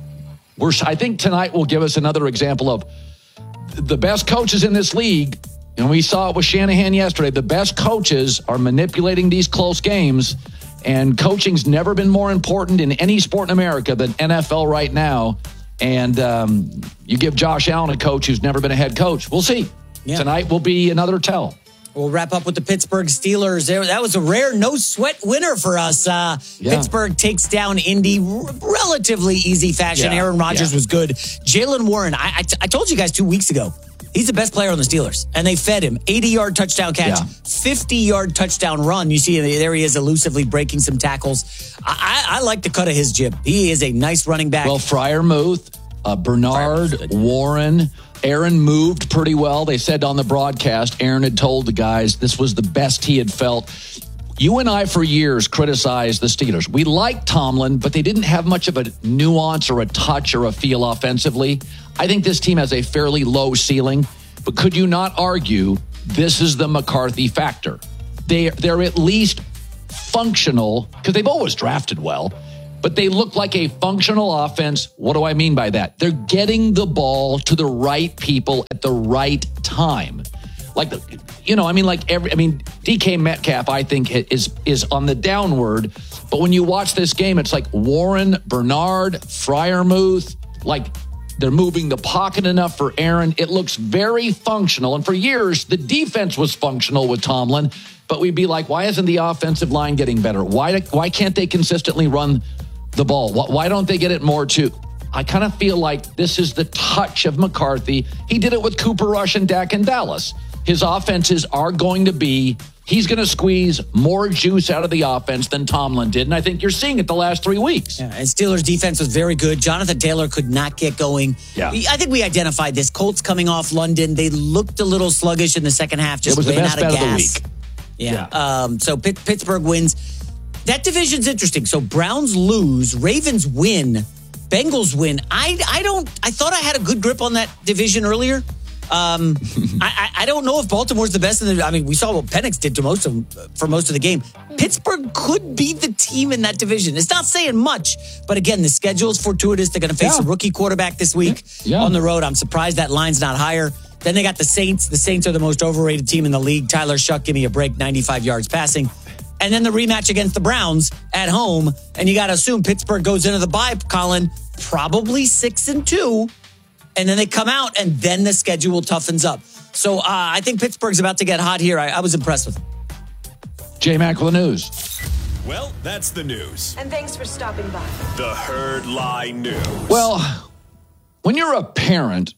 I think tonight will give us another example of the best coaches in this league. And we saw it with Shanahan yesterday. The best coaches are manipulating these close games. And coaching's never been more important in any sport in America than NFL right now. And you give Josh Allen a coach who's never been a head coach. We'll see. Yeah. Tonight will be another tell. We'll wrap up with the Pittsburgh Steelers. That was a rare no-sweat winner for us. Pittsburgh takes down Indy relatively easy fashion. Aaron Rodgers was good. Jaylen Warren, I told you guys 2 weeks ago, He's the best player on the Steelers, and they fed him 80-yard touchdown catch, 50-yard touchdown run. You see there he is elusively breaking some tackles. I like the cut of his jib. He is a nice running back. Well, Freiermuth, Bernard, Warren, Aaron moved pretty well. They said on the broadcast, Aaron had told the guys this was the best he had felt. You and I, for years, criticized the Steelers. We liked Tomlin, but they didn't have much of a nuance or a touch or a feel offensively. I think this team has a fairly low ceiling, but could you not argue this is the McCarthy factor? They're at least functional, because they've always drafted well, but they look like a functional offense. What do I mean by that? They're getting the ball to the right people at the right time. DK Metcalf, I think, is on the downward. But when you watch this game, it's like Warren, Bernard, Freiermuth, they're moving the pocket enough for Aaron. It looks very functional. And for years, the defense was functional with Tomlin. But we'd be like, why isn't the offensive line getting better? Why can't they consistently run the ball? Why don't they get it more too? I kind of feel like this is the touch of McCarthy. He did it with Cooper Rush and Dak in Dallas. His offenses are going to be, he's going to squeeze more juice out of the offense than Tomlin did. And I think you're seeing it the last 3 weeks. Yeah, and Steelers defense was very good. Jonathan Taylor could not get going. Yeah. I think we identified this. Colts coming off London. They looked a little sluggish in the second half. Just ran out of gas. It was the best bet of the week. Yeah. So Pittsburgh wins. That division's interesting. So Browns lose, Ravens win, Bengals win. I thought I had a good grip on that division earlier. I don't know if Baltimore's the best. We saw what Penix did for most of the game. Pittsburgh could be the team in that division. It's not saying much, but again, the schedule is fortuitous. They're going to face a rookie quarterback this week on the road. I'm surprised that line's not higher. Then they got the Saints. The Saints are the most overrated team in the league. Tyler Shuck, give me a break, 95 yards passing. And then the rematch against the Browns at home. And you got to assume Pittsburgh goes into the bye, Colin, probably 6-2. And then they come out, and then the schedule toughens up. So I think Pittsburgh's about to get hot here. I was impressed with them. J-Mac with the news. Well, that's the news. And thanks for stopping by. The Herd Lie News. Well, when you're a parent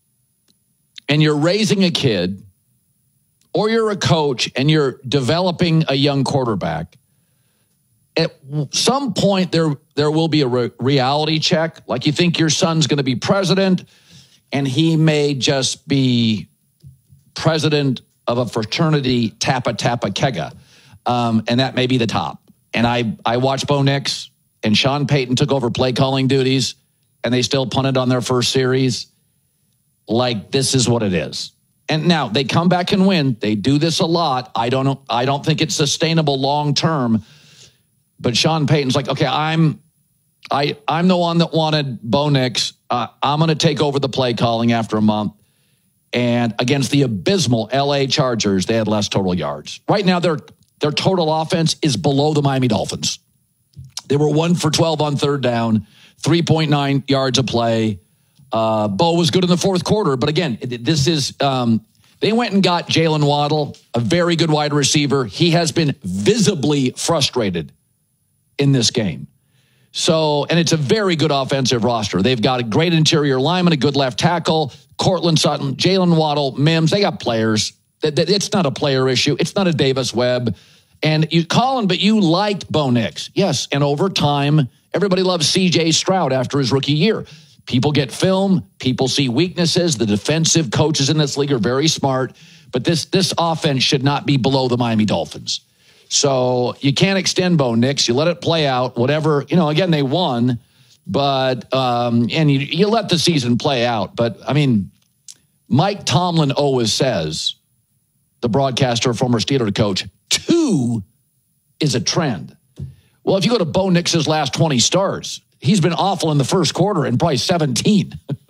and you're raising a kid, or you're a coach and you're developing a young quarterback, at some point there will be a reality check. Like you think your son's going to be president, and he may just be president of a fraternity, Tappa Kega. And that may be the top. And I watched Bo Nix, and Sean Payton took over play calling duties, and they still punted on their first series. Like, this is what it is. And now they come back and win. They do this a lot. I don't think it's sustainable long term. But Sean Payton's like, okay, I'm the one that wanted Bo Nix. I'm going to take over the play calling after a month. And against the abysmal LA Chargers, they had less total yards. Right now, their total offense is below the Miami Dolphins. They were 1 for 12 on third down, 3.9 yards a play. Bo was good in the fourth quarter. But again, this is they went and got Jalen Waddle, a very good wide receiver. He has been visibly frustrated in this game. So, and it's a very good offensive roster. They've got a great interior lineman, a good left tackle, Cortland Sutton, Jalen Waddle, Mims. They got players. It's not a player issue. It's not a Davis Webb. And Colin, but you liked Bo Nix. Yes, and over time, everybody loves C.J. Stroud after his rookie year. People get film. People see weaknesses. The defensive coaches in this league are very smart. But this offense should not be below the Miami Dolphins. So you can't extend Bo Nix. You let it play out. Whatever, again, they won. But, and you let the season play out. But, Mike Tomlin always says, the broadcaster, former Steelers coach, 2 is a trend. Well, if you go to Bo Nix's last 20 starts, he's been awful in the first quarter and probably 17.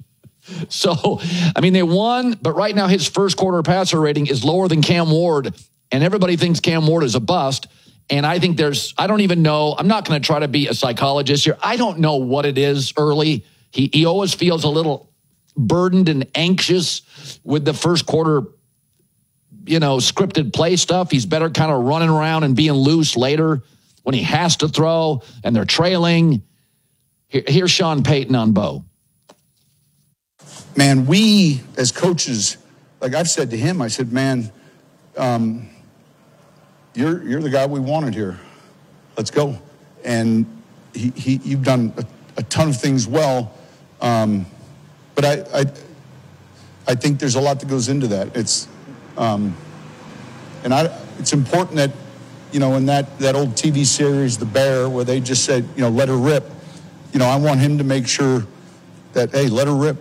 So, they won, but right now his first quarter passer rating is lower than Cam Ward, and everybody thinks Cam Ward is a bust. And I think I don't even know, I'm not going to try to be a psychologist here. I don't know what it is early. He always feels a little burdened and anxious with the first quarter, scripted play stuff. He's better kind of running around and being loose later when he has to throw and they're trailing. Here's Sean Payton on Bo. Man, we as coaches like I've said to him, I said, man, you're the guy we wanted here. Let's go. And you've done a ton of things well, but I think there's a lot that goes into that. It's it's important that, you know, in that old TV series, The Bear, where they just said, you know, let her rip. You know, I want him to make sure that, hey, let her rip.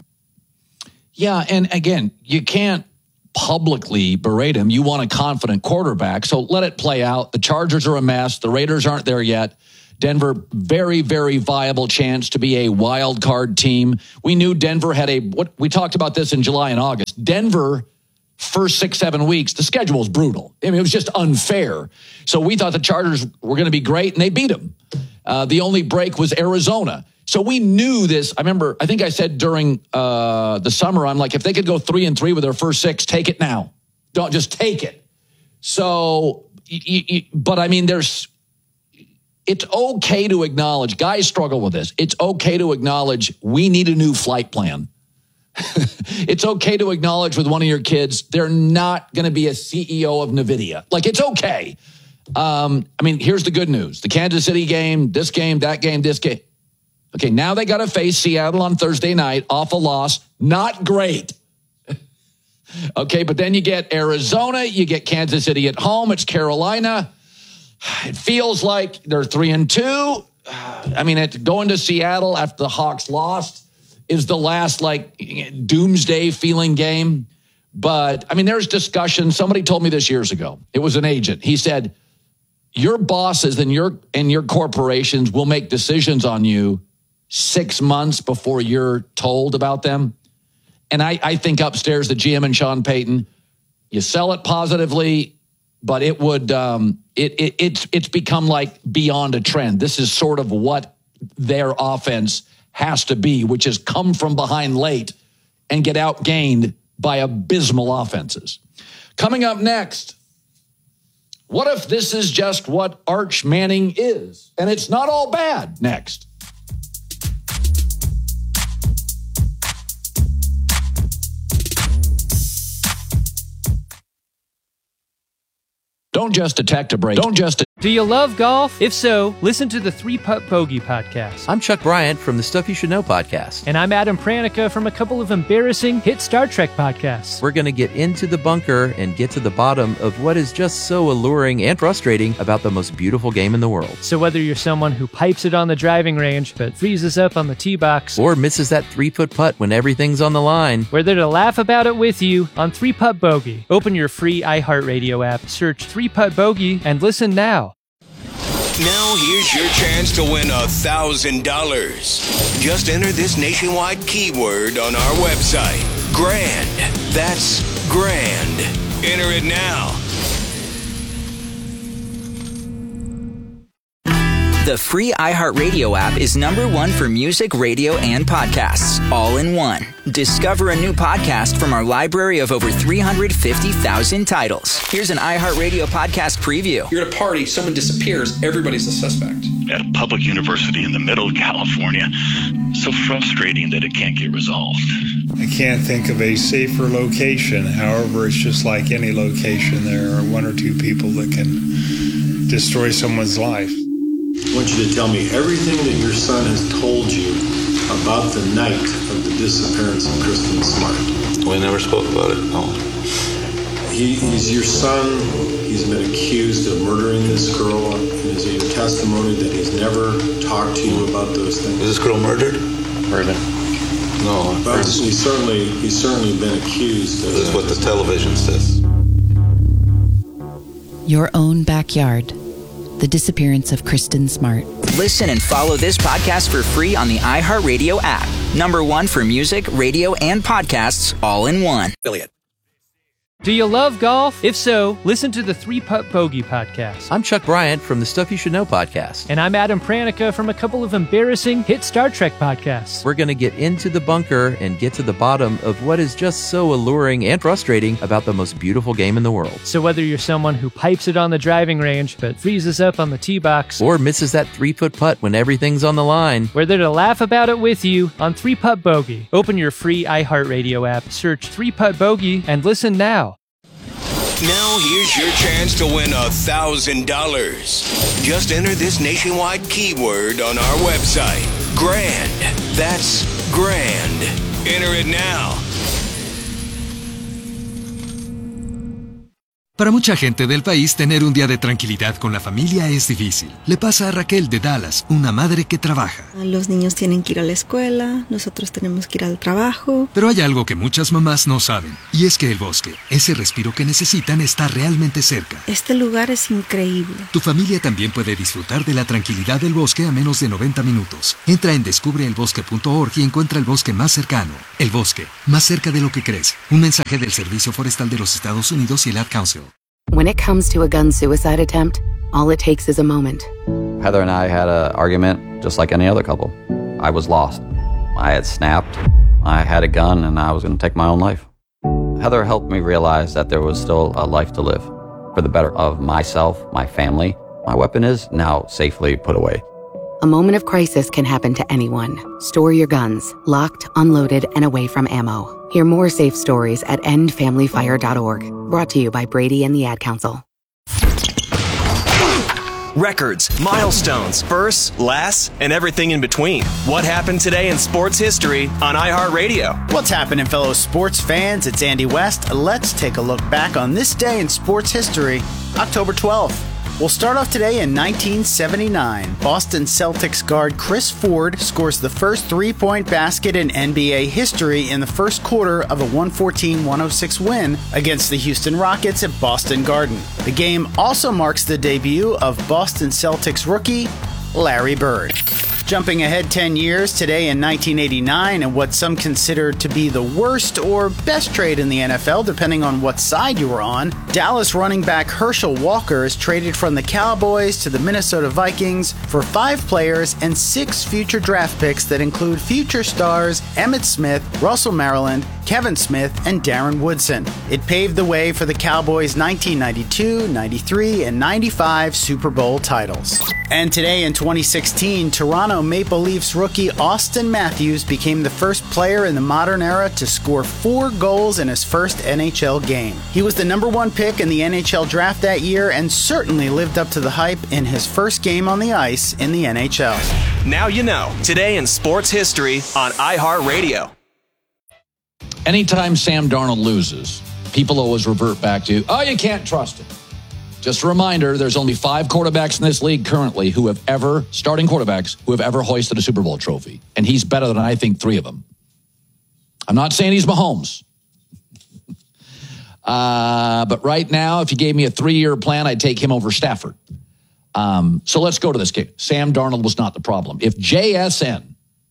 Yeah, and again, you can't publicly berate him. You want a confident quarterback, so let it play out. The Chargers are a mess. The Raiders aren't there yet. Denver, very, very viable chance to be a wild card team. We knew Denver had we talked about this in July and August. Denver, first 6-7 weeks, the schedule was brutal. I mean, it was just unfair. So we thought the Chargers were going to be great, and they beat them. The only break was Arizona. So we knew this. I think I said during the summer, I'm like, if they could go 3-3 with their first 6, take it now. Don't just take it. So, but I mean, it's okay to acknowledge, guys struggle with this. It's okay to acknowledge we need a new flight plan. It's okay to acknowledge with one of your kids, they're not going to be a CEO of NVIDIA. Like, it's okay. I mean, here's the good news. The Kansas City game, this game, that game, this game. Okay, now they got to face Seattle on Thursday night off a loss. Not great. Okay, but then you get Arizona, you get Kansas City at home, it's Carolina. It feels like they're 3-2. I mean, going to Seattle after the Hawks lost is the last, like, doomsday feeling game. But, I mean, there's discussion. Somebody told me this years ago. It was an agent. He said, your bosses and your corporations will make decisions on you 6 months before you're told about them. And I think upstairs, the GM and Sean Payton, you sell it positively, but it would it's become like beyond a trend. This is sort of what their offense has to be, which is come from behind late and get outgained by abysmal offenses. Coming up next, what if this is just what Arch Manning is? And it's not all bad. Next. Don't just detect a break. Do you love golf? If so, listen to the 3-Putt Bogey podcast. I'm Chuck Bryant from the Stuff You Should Know podcast. And I'm Adam Pranica from a couple of embarrassing hit Star Trek podcasts. We're going to get into the bunker and get to the bottom of what is just so alluring and frustrating about the most beautiful game in the world. So whether you're someone who pipes it on the driving range but freezes up on the tee box, or misses that 3-foot putt when everything's on the line, we're there to laugh about it with you on 3-Putt Bogey. Open your free iHeartRadio app, search 3-Putt Bogey, and listen now. Now here's your chance to win $1,000. Just enter this nationwide keyword on our website. Grand. That's grand. Enter it now. The free iHeartRadio app is #1 for music, radio, and podcasts, all in one. Discover a new podcast from our library of over 350,000 titles. Here's an iHeartRadio podcast preview. You're at a party, someone disappears, everybody's a suspect. At a public university in the middle of California, so frustrating that it can't get resolved. I can't think of a safer location. However, it's just like any location. There are 1 or 2 people that can destroy someone's life. I want you to tell me everything that your son has told you about the night of the disappearance of Kristen Smart. We never spoke about it, no. He's your son. He's been accused of murdering this girl. And is it your testimony that he's never talked to you about those things? Is this girl murdered? Murdered. No. But he's certainly been accused of This is what the television says. Your own backyard. The disappearance of Kristen Smart. Listen and follow this podcast for free on the iHeartRadio app. #1 for music, radio, and podcasts, all in one. Affiliate. Do you love golf? If so, listen to the 3-Putt Bogey podcast. I'm Chuck Bryant from the Stuff You Should Know podcast. And I'm Adam Pranica from a couple of embarrassing hit Star Trek podcasts. We're going to get into the bunker and get to the bottom of what is just so alluring and frustrating about the most beautiful game in the world. So whether you're someone who pipes it on the driving range but freezes up on the tee box, or misses that 3-foot putt when everything's on the line, we're there to laugh about it with you on 3-Putt Bogey. Open your free iHeartRadio app, search 3-Putt Bogey, and listen now. Now here's your chance to win $1,000. Just enter this nationwide keyword on our website. Grand. That's grand. Enter it now. Para mucha gente del país, tener un día de tranquilidad con la familia es difícil. Le pasa a Raquel de Dallas, una madre que trabaja. Los niños tienen que ir a la escuela, nosotros tenemos que ir al trabajo. Pero hay algo que muchas mamás no saben, y es que el bosque, ese respiro que necesitan, está realmente cerca. Este lugar es increíble. Tu familia también puede disfrutar de la tranquilidad del bosque a menos de 90 minutos. Entra en descubreelbosque.org y encuentra el bosque más cercano. El bosque, más cerca de lo que crees. Un mensaje del Servicio Forestal de los Estados Unidos y el Ad Council. When it comes to a gun suicide attempt, all it takes is a moment. Heather and I had an argument just like any other couple. I was lost. I had snapped. I had a gun and I was going to take my own life. Heather helped me realize that there was still a life to live for the better of myself, my family. My weapon is now safely put away. A moment of crisis can happen to anyone. Store your guns, locked, unloaded, and away from ammo. Hear more safe stories at endfamilyfire.org. Brought to you by Brady and the Ad Council. Records, milestones, firsts, lasts, and everything in between. What happened today in sports history on iHeartRadio? What's happening, fellow sports fans? It's Andy West. Let's take a look back on this day in sports history, October 12th. We'll start off today in 1979. Boston Celtics guard Chris Ford scores the first three-point basket in NBA history in the first quarter of a 114-106 win against the Houston Rockets at Boston Garden. The game also marks the debut of Boston Celtics rookie Larry Bird. Jumping ahead 10 years, today in 1989, and what some consider to be the worst or best trade in the NFL, depending on what side you were on, Dallas running back Herschel Walker is traded from the Cowboys to the Minnesota Vikings for 5 players and 6 future draft picks that include future stars Emmitt Smith, Russell Maryland, Kevin Smith, and Darren Woodson. It paved the way for the Cowboys' 1992, 93, and 95 Super Bowl titles. And today in 2016, Toronto Maple Leafs rookie Austin Matthews became the first player in the modern era to score 4 goals in his first NHL game. He was the number 1 pick in the NHL draft that year and certainly lived up to the hype in his first game on the ice in the NHL. Now you know, today in sports history on iHeartRadio. Anytime Sam Darnold loses, people always revert back to, oh, you can't trust him. Just a reminder, there's only 5 quarterbacks in this league currently who have ever, starting quarterbacks, who have ever hoisted a Super Bowl trophy. And he's better than, I think, 3 of them. I'm not saying he's Mahomes. But right now, if you gave me a 3-year plan, I'd take him over Stafford. So let's go to this game. Sam Darnold was not the problem. If JSN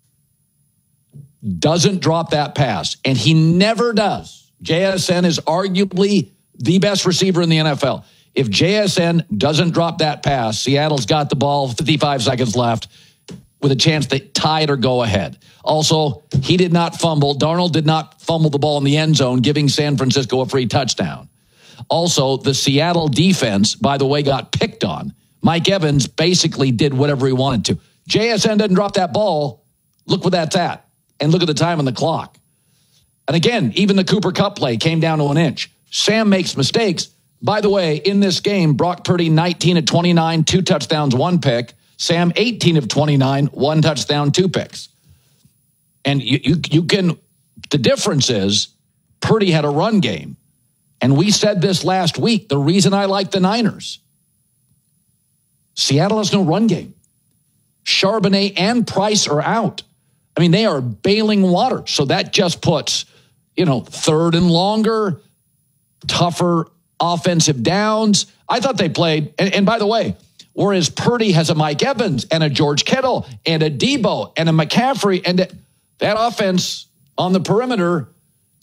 doesn't drop that pass, and he never does, JSN is arguably the best receiver in the NFL. If JSN doesn't drop that pass, Seattle's got the ball, 55 seconds left, with a chance to tie it or go ahead. Also, he did not fumble. Darnold did not fumble the ball in the end zone, giving San Francisco a free touchdown. Also, the Seattle defense, by the way, got picked on. Mike Evans basically did whatever he wanted to. JSN didn't drop that ball. Look what that's at. And look at the time on the clock. And again, even the Cooper Kupp play came down to an inch. Sam makes mistakes. By the way, in this game, Brock Purdy, 19 of 29, 2 touchdowns, 1 pick. Sam, 18 of 29, 1 touchdown, 2 picks. And you can, the difference is Purdy had a run game. And we said this last week, the reason I like the Niners. Seattle has no run game. Charbonnet and Price are out. I mean, they are bailing water. So that just puts, 3rd and longer, tougher offensive downs. I thought they played, and by the way, whereas Purdy has a Mike Evans and a George Kittle and a Debo and a McCaffrey, and that offense on the perimeter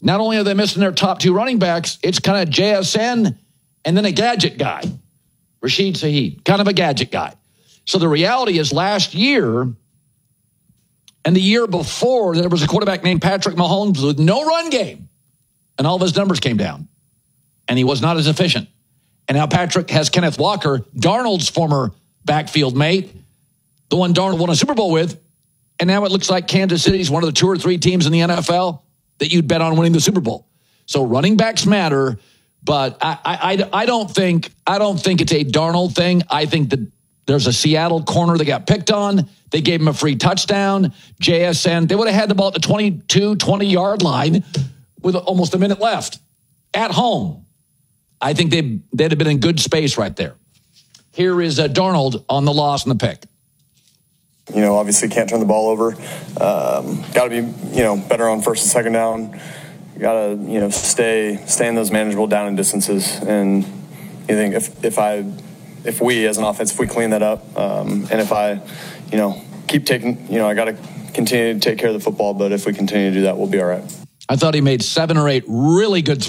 Not only are they missing their top 2 running backs, it's kind of JSN and then a gadget guy, Rashid Shaheed, kind of a gadget guy. So the reality is last year and the year before, there was a quarterback named Patrick Mahomes with no run game, and all of his numbers came down, and he was not as efficient. And now Patrick has Kenneth Walker, Darnold's former backfield mate, the one Darnold won a Super Bowl with, and now it looks like Kansas City's one of the 2 or 3 teams in the NFL that you'd bet on winning the Super Bowl. So running backs matter, but I don't think it's a Darnold thing. I think that there's a Seattle corner that got picked on. They gave him a free touchdown. JSN, they would have had the ball at the 20-yard line with almost a minute left at home. I think they'd have been in good space right there. Here is Darnold on the loss and the pick. Obviously can't turn the ball over. Got to be, better on first and second down. Got to, stay in those manageable down and distances. And I think if we as an offense, if we clean that up, and if I, keep taking, I got to continue to take care of the football. But if we continue to do that, we'll be all right. I thought he made 7 or 8 really good